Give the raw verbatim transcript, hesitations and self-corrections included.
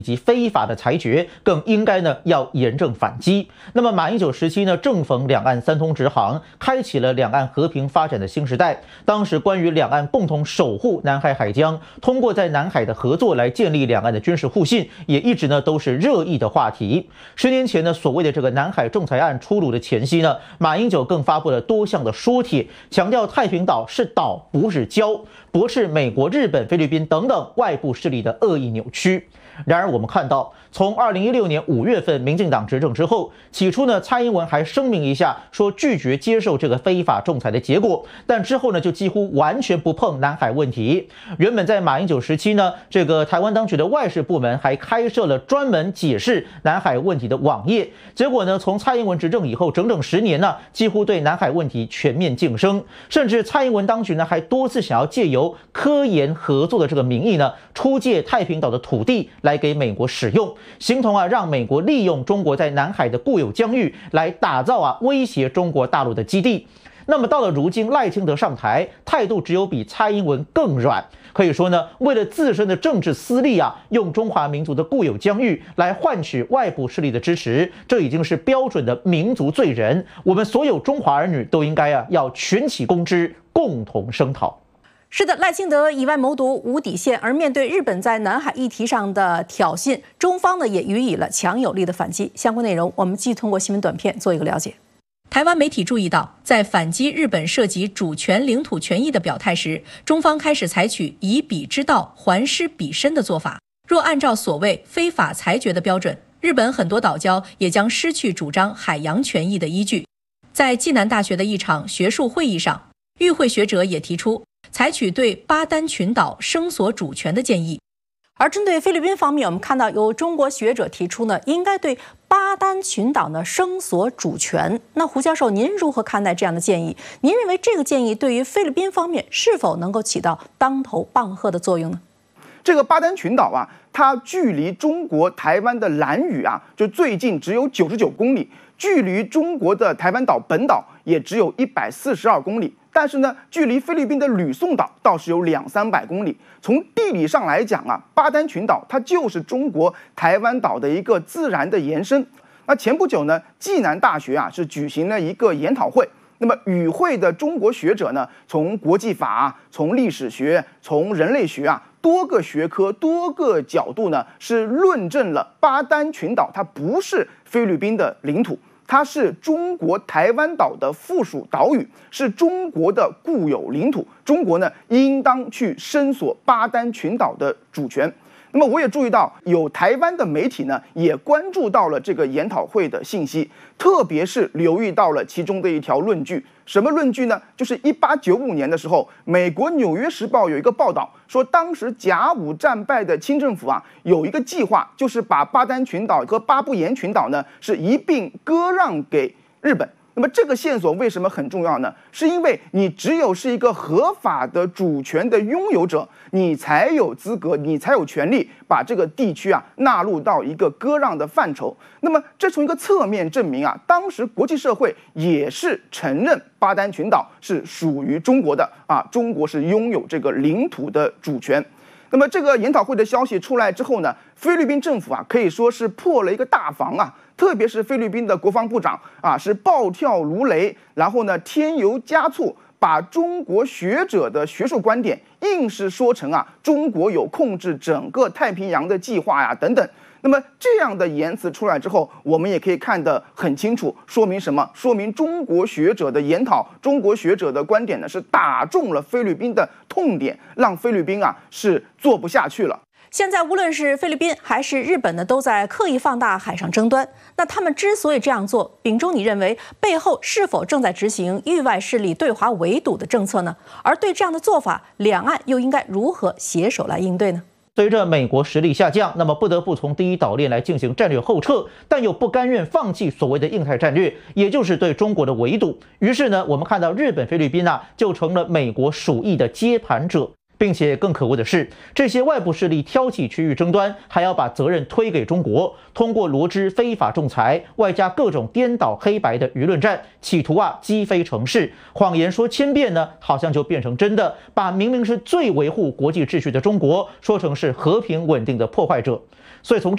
以及非法的裁决，更应该呢要严正反击。那么马英九时期呢，正逢两岸三通直航，开启了两岸和平发展的新时代。当时关于两岸共同守护南海海疆，通过在南海的合作来建立两岸的军事互信，也一直呢都是热议的话题。十年前呢，所谓的这个南海仲裁案出炉的前夕呢，马英九更发布了多项的说帖，强调太平岛是岛，不是礁，驳斥美国、日本、菲律宾等等外部势力的恶意扭曲。然而，我们看到，从二零一六年五月份民进党执政之后，起初呢，蔡英文还声明一下，说拒绝接受这个非法仲裁的结果，但之后呢，就几乎完全不碰南海问题。原本在马英九时期呢，这个台湾当局的外事部门还开设了专门解释南海问题的网页。结果呢，从蔡英文执政以后，整整十年呢，几乎对南海问题全面晋升，甚至蔡英文当局呢，还多次想要借由科研合作的这个名义呢，出借太平岛的土地来给美国使用，形同啊让美国利用中国在南海的固有疆域来打造啊威胁中国大陆的基地。那么到了如今，赖清德上台，态度只有比蔡英文更软。可以说呢，为了自身的政治私利啊，用中华民族的固有疆域来换取外部势力的支持，这已经是标准的民族罪人。我们所有中华儿女都应该啊要群起攻之，共同声讨。 是的，赖清德以外谋独无底线，而面对日本在南海议题上的挑衅，中方呢也予以了强有力的反击。相关内容我们继续通过新闻短片做一个了解。台湾媒体注意到，在反击日本涉及主权领土权益的表态时，中方开始采取以彼之道还施彼身的做法。若按照所谓非法裁决的标准，日本很多岛礁也将失去主张海洋权益的依据。在暨南大学的一场学术会议上，与会学者也提出采取对巴丹群岛声索主权的建议。而针对菲律宾方面，我们看到有中国学者提出呢，应该对巴丹群岛呢声索主权。那胡教授，您如何看待这样的建议？您认为这个建议对于菲律宾方面是否能够起到当头棒喝的作用呢？ 这个巴丹群岛啊，它距离中国台湾的兰屿啊，就最近只有九十九公里，距离中国的台湾岛本岛也只有一百四十二公里。但是呢，距离菲律宾的吕宋岛倒是有两三百公里。从地理上来讲啊，巴丹群岛它就是中国台湾岛的一个自然的延伸。那前不久呢，暨南大学啊是举行了一个研讨会。那么与会的中国学者呢，从国际法、从历史学、从人类学啊，多个学科、多个角度呢，是论证了巴丹群岛它不是菲律宾的领土。它是中国台湾岛的附属岛屿，是中国的固有领土。中国呢，应当去申索巴丹群岛的主权。那么，我也注意到有台湾的媒体呢，也关注到了这个研讨会的信息，特别是留意到了其中的一条论据。什么论据呢？就是一八九五年的时候，美国《纽约时报》有一个报道说，当时甲午战败的清政府啊，有一个计划，就是把巴丹群岛和巴布延群岛呢，是一并割让给日本。那么这个线索为什么很重要呢？是因为你只有是一个合法的主权的拥有者，你才有资格，你才有权利把这个地区啊纳入到一个割让的范畴。那么这从一个侧面证明啊，当时国际社会也是承认巴丹群岛是属于中国的啊，中国是拥有这个领土的主权。那么这个研讨会的消息出来之后呢，菲律宾政府啊可以说是破了一个大防啊，特别是菲律宾的国防部长啊是暴跳如雷，然后呢添油加醋，把中国学者的学术观点硬是说成啊中国有控制整个太平洋的计划呀等等。那么这样的言辞出来之后，我们也可以看得很清楚，说明什么？说明中国学者的研讨，中国学者的观点呢，是打中了菲律宾的痛点，让菲律宾啊是做不下去了。 现在无论是菲律宾还是日本呢，都在刻意放大海上争端。那他们之所以这样做，秉忠，你认为背后是否正在执行域外势力对华围堵的政策呢？而对这样的做法，两岸又应该如何携手来应对呢？ 随着美国实力下降，那么不得不从第一岛链来进行战略后撤，但又不甘愿放弃所谓的印太战略，也就是对中国的围堵。于是呢，我们看到日本、菲律宾啊，就成了美国鼠疫的接盘者。并且更可恶的是，这些外部势力挑起区域争端，还要把责任推给中国，通过罗织非法仲裁，外加各种颠倒黑白的舆论战，企图啊击飞城市，谎言说千遍呢，好像就变成真的，把明明是最维护国际秩序的中国说成是和平稳定的破坏者。所以从这